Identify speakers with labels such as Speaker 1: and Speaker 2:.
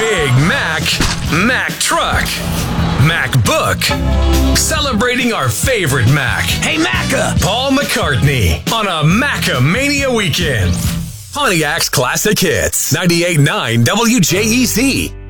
Speaker 1: Big Mac, Mac Truck, Mac Book. Celebrating our favorite Mac.
Speaker 2: Hey, Macca!
Speaker 1: Paul McCartney on a Macca-mania weekend. Pontiac's Classic Hits, 98.9 WJEZ.